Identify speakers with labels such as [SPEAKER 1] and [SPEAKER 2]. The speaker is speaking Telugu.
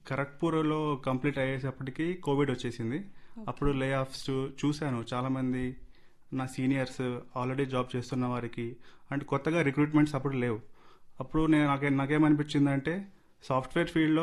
[SPEAKER 1] ఖరగ్పూర్లో కంప్లీట్ అయ్యేటప్పటికి కోవిడ్ వచ్చేసింది. అప్పుడు లే ఆఫ్స్ చూశాను. చాలామంది నా సీనియర్స్ ఆల్రెడీ జాబ్ చేస్తున్న వారికి అండ్ కొత్తగా రిక్రూట్మెంట్స్ అప్పుడు లేవు. అప్పుడు నాకేమనిపించిందంటే సాఫ్ట్వేర్ ఫీల్డ్లో